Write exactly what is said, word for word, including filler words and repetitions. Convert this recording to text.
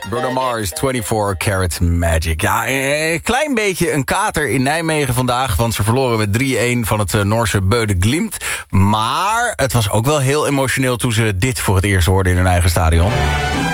Bruno Mars, vierentwintig karat magic. Ja, een klein beetje een kater in Nijmegen vandaag, want ze verloren met drie-een van het Noorse Bøde Glimt. Maar het was ook wel heel emotioneel toen ze dit voor het eerst hoorden in hun eigen stadion.